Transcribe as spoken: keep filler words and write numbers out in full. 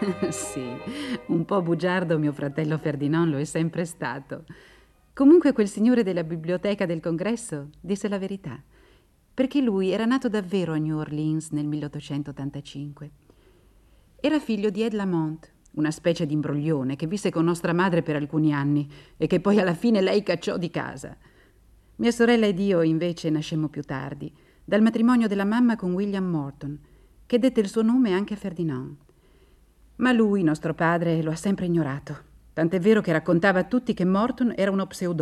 Sì, un po' bugiardo mio fratello Ferdinand lo è sempre stato. Comunque quel signore della biblioteca del congresso disse la verità, perché lui era nato davvero a New Orleans nel milleottocentottantacinque. Era figlio di Ed Lamont, una specie di imbroglione che visse con nostra madre per alcuni anni e che poi alla fine lei cacciò di casa. Mia sorella ed io invece nascemmo più tardi, dal matrimonio della mamma con William Morton, che dette il suo nome anche a Ferdinand. Ma lui, nostro padre, lo ha sempre ignorato. Tant'è vero che raccontava a tutti che Morton era uno pseudonimo.